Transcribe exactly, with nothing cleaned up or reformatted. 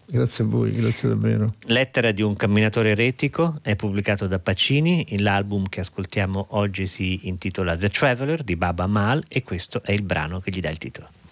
Grazie a voi, grazie davvero. Lettera di un camminatore eretico è pubblicato da Pacini. L'album che ascoltiamo oggi si intitola The Traveler di Baaba Maal e questo è il brano che gli dà il titolo.